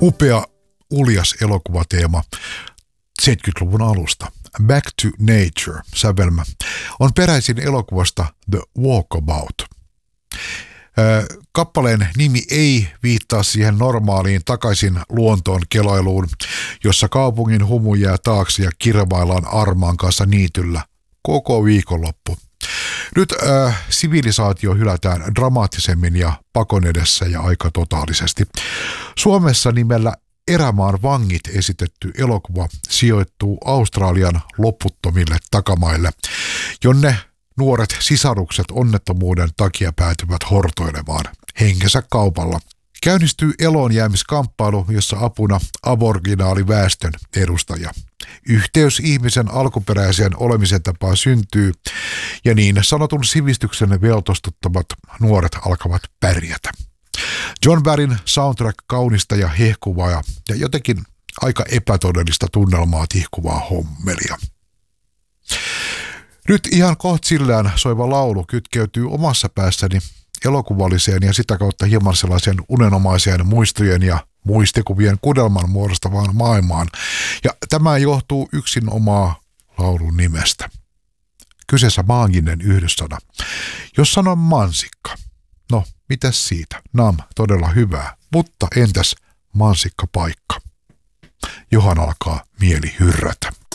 Upea, uljas elokuvateema 70-luvun alusta. Back to Nature -sävelmä on peräisin elokuvasta The Walkabout. Kappaleen nimi ei viittaa siihen normaaliin takaisin luontoon kelailuun, jossa kaupungin humu jää taakse ja kirvaillaan Armaan kanssa niityllä koko viikonloppu. Nyt sivilisaatio hylätään dramaattisemmin ja pakon edessä ja aika totaalisesti. Suomessa nimellä Erämaan vangit esitetty elokuva sijoittuu Australian loputtomille takamaille, jonne nuoret sisarukset onnettomuuden takia päätyvät hortoilemaan henkensä kaupalla. Käynnistyy eloonjäämiskamppailu, jossa apuna aboriginaaliväestön edustaja. Yhteys ihmisen alkuperäiseen olemisen tapaan syntyy ja niin sanotun sivistyksen veltostuttavat nuoret alkavat pärjätä. John Barryn soundtrack kaunista ja hehkuvaa ja jotenkin aika epätodellista tunnelmaa tihkuvaa hommelia. Nyt ihan kohtsillään soiva laulu kytkeytyy omassa päässäni elokuvalliseen ja sitä kautta hieman sellaiseen unenomaiseen muistojen ja muistikuvien kudelman muodostavaan maailmaan. Ja tämä johtuu yksin omaa laulun nimestä. Kyseessä maaginen yhdyssana. Jos sanon mansikka, no mitäs siitä? Nam, todella hyvää. Mutta entäs mansikkapaikka? Johan alkaa mieli hyrrätä.